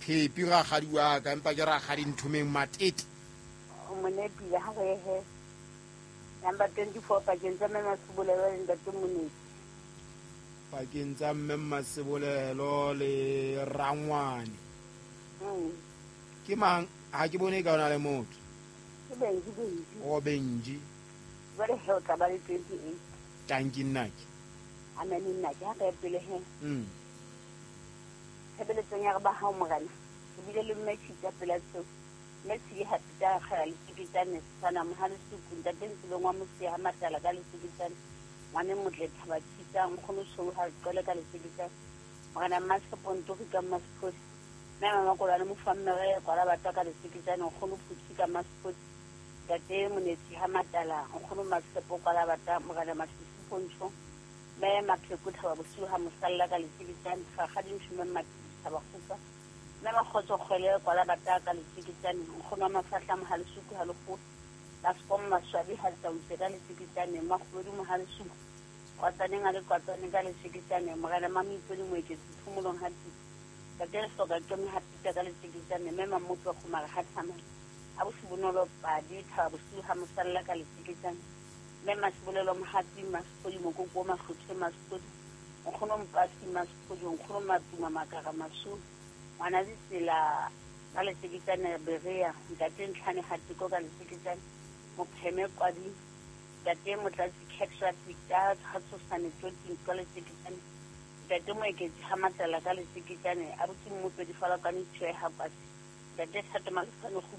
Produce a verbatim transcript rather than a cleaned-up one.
phepi ga gadi wa ka empa ke ra gadi nthomeng matete o monepile ha re he number twenty-four pakeng tsa Mme Masibolelo le Ntate Monetsi pakeng tsa Mme Masibolelo le Rangwane mm ke mang ha ke bone ka ona le motho ke Benji Benji o Benji jwale he o tla ba le twenty-eight tanki nnake amene nna ke ha ka pele he mm sebeletsong ya re ba ha o morana ebile le mmetsi tsa pela tseo mmetsi ha pita ga le tikitsane sana mo ha le suku ntate ntse ngwa motse ha matala ka le tikitsane ngwane motle thaba tshitsa nkgono so ha qole ka le tikitsane morana maske ponto ka maspoti na mama ko la mo fammere kwa la bataka le tikitsane nkgono phutsi ka maspoti ntate Monetsi ha matala nkgono maske po kwa la bataka morana masisi ponto me mapheko thaba bosiu ha mosalla ka le tikitsane ga ga di mshime mati ba khusa na ba khotso khwele kwa la bataka le tikitsane nkgono mafahla mo ha le suku ha le go la skom maswabi ha tsa utsela le tikitsane ma khodi mo ha le suku kwa tsaneng a le kwa tsaneng ka le tikitsane mo ga mami ipodi mo ke tsumulong ha tsi ka tele so ka tsomi ha tsa ka le tikitsane me ma motho go mara ha tsama a bo sibonolo pa di tha bo su ha mosalla ka le tikitsane me Masibolelo mo ha tsi masipodi mo go go ma khuthe masipodi nkgono mpasi masipodi nkgono matuma makara masu wana di sila ka le tikitsane berea ntate ntlhane ha tiko ka le tikitsane mo pheme kwa di ntate mo tla tsikhetsa tsikta tshatso sane tsotsi ka le tikitsane ntate mo eketse ha matala ka le tikitsane a botsi mo pedi fala ka ni tshwe ha pasi ntate thato malefano